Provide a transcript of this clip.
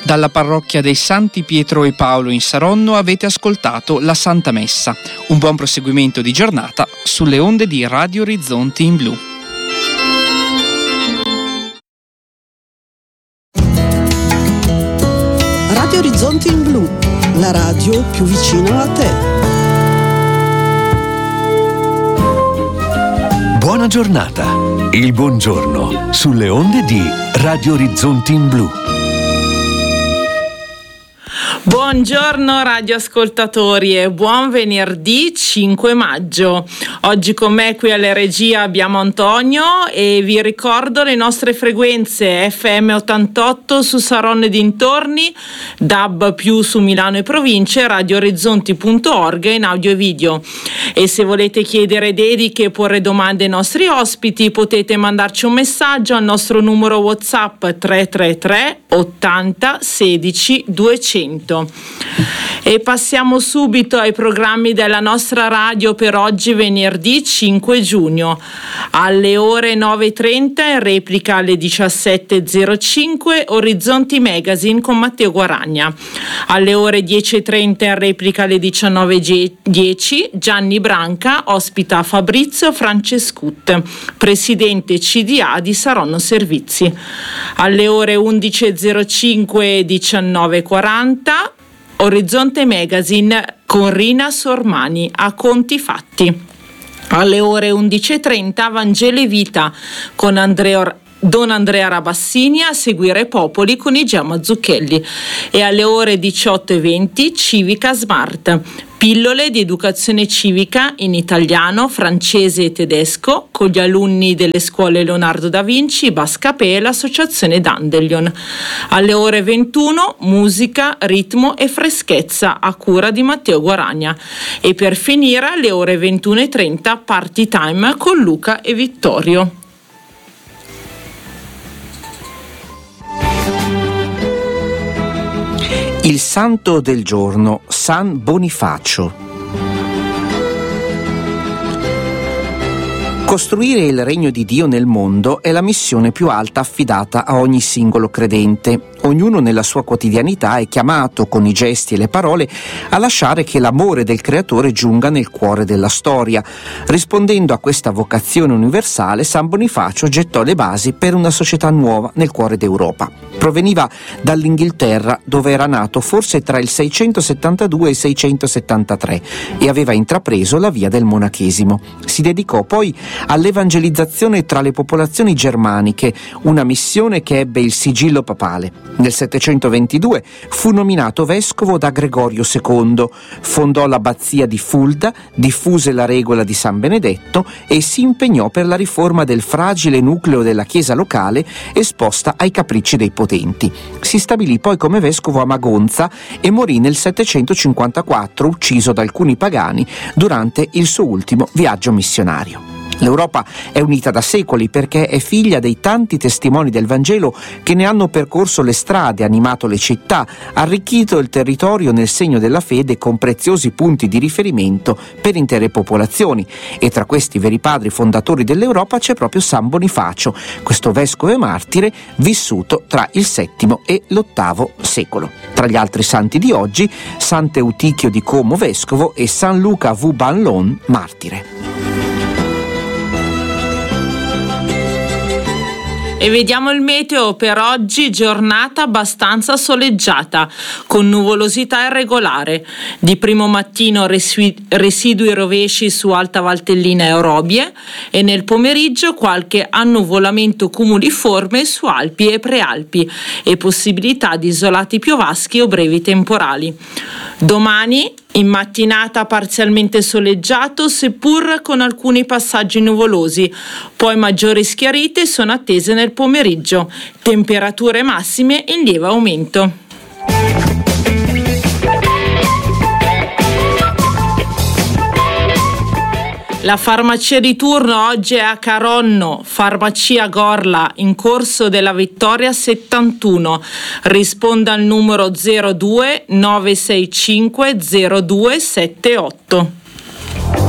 Dalla parrocchia dei Santi Pietro e Paolo in Saronno avete ascoltato la Santa Messa. Un buon proseguimento di giornata sulle onde di Radio Orizzonti in Blu. Radio Orizzonti in Blu, la radio più vicina a te. Buona giornata, il buongiorno sulle onde di Radio Orizzonti in Blu. Buongiorno radioascoltatori e buon venerdì 5 maggio. Oggi con me qui alle regie abbiamo Antonio e vi ricordo le nostre frequenze FM 88 su Saronno e dintorni, DAB+ su Milano e province, radioorizzonti.org in audio e video. E se volete chiedere dediche e porre domande ai nostri ospiti potete mandarci un messaggio al nostro numero WhatsApp 333 80 16 200. E passiamo subito ai programmi della nostra radio per oggi venerdì 5 giugno. Alle ore 9.30 in replica alle 17.05 Orizzonti Magazine con Matteo Guaragna. Alle ore 10.30 in replica alle 19.10 Gianni Branca ospita Fabrizio Francescut, presidente CDA di Saronno Servizi. Alle ore 11.05 e 19.40 Orizzonte Magazine con Rina Sormani a Conti Fatti. Alle ore 11.30 Vangelo e Vita con Don Andrea Rabassini a seguire Popoli con Igia Mazzucchelli. E alle ore 18.20 Civica Smart, pillole di educazione civica in italiano, francese e tedesco con gli alunni delle scuole Leonardo da Vinci, Bascapè e l'associazione Dandelion. Alle ore 21 musica, ritmo e freschezza a cura di Matteo Guaragna. E per finire alle ore 21.30 Party Time con Luca e Vittorio. Il santo del giorno, San Bonifacio. Costruire il regno di Dio nel mondo è la missione più alta affidata a ogni singolo credente. Ognuno nella sua quotidianità è chiamato, con i gesti e le parole, a lasciare che l'amore del Creatore giunga nel cuore della storia. Rispondendo a questa vocazione universale, San Bonifacio gettò le basi per una società nuova nel cuore d'Europa. Proveniva dall'Inghilterra, dove era nato forse tra il 672 e il 673 e aveva intrapreso la via del monachesimo. Si dedicò poi all'evangelizzazione tra le popolazioni germaniche, una missione che ebbe il sigillo papale. Nel 722 fu nominato vescovo da Gregorio II, fondò l'abbazia di Fulda, diffuse la regola di San Benedetto e si impegnò per la riforma del fragile nucleo della chiesa locale esposta ai capricci dei potenti. Si stabilì poi come vescovo a Magonza e morì nel 754, ucciso da alcuni pagani durante il suo ultimo viaggio missionario. L'Europa è unita da secoli perché è figlia dei tanti testimoni del Vangelo che ne hanno percorso le strade, animato le città, arricchito il territorio nel segno della fede con preziosi punti di riferimento per intere popolazioni. E tra questi veri padri fondatori dell'Europa c'è proprio San Bonifacio, questo vescovo e martire vissuto tra il VII e l'VIII secolo. Tra gli altri santi di oggi, Sant'Eutichio di Como vescovo e San Luca Vu Ban Lon martire. E vediamo il meteo per oggi, giornata abbastanza soleggiata, con nuvolosità irregolare. Di primo mattino residui rovesci su Alta Valtellina e Orobie e nel pomeriggio qualche annuvolamento cumuliforme su Alpi e Prealpi e possibilità di isolati piovaschi o brevi temporali. Domani in mattinata parzialmente soleggiato, seppur con alcuni passaggi nuvolosi, poi maggiori schiarite sono attese nel pomeriggio, temperature massime in lieve aumento. La farmacia di turno oggi è a Caronno, farmacia Gorla, in corso della Vittoria 71. Risponda al numero 02 965 0278.